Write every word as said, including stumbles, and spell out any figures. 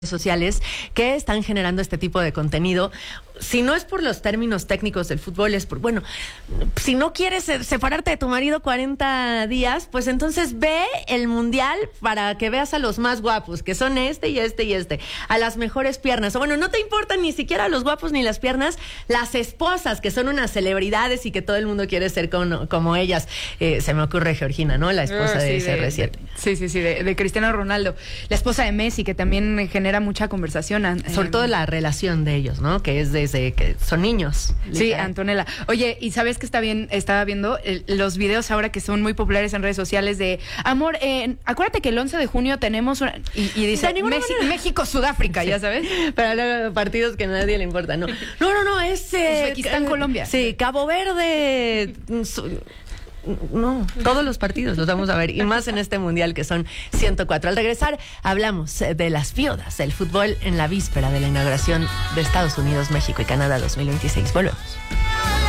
sociales que están generando este tipo de contenido. Si no es por los términos técnicos del fútbol, es por, bueno, si no quieres separarte de tu marido cuarenta días, pues entonces ve el mundial para que veas a los más guapos, que son este y este y este, a las mejores piernas. O bueno, no te importan ni siquiera los guapos ni las piernas, las esposas, que son unas celebridades y que todo el mundo quiere ser con, como ellas. Eh, se me ocurre Georgina, ¿no? La esposa oh, sí, de C R siete. De, sí, sí, sí, de, de Cristiano Ronaldo. La esposa de Messi, que también genera mucha conversación. Sobre eh, todo la relación de ellos, ¿no? Que es desde que son niños. Sí, literal. Antonella. Oye, ¿y sabes que está bien? Estaba viendo el, los videos ahora que son muy populares en redes sociales de, amor, eh, acuérdate que el once de junio tenemos una... Y, y dice, México, Sudáfrica, sí. Ya sabes. Para luego partidos que a nadie le importa, ¿no? No, no, no, es... Eh, Uzbekistán, Colombia. Sí, Cabo Verde... No, todos los partidos los vamos a ver, y más en este mundial que son ciento cuatro. Al regresar hablamos de las fiodas del fútbol en la víspera de la inauguración de Estados Unidos, México y Canadá dos mil veintiséis. Volvemos.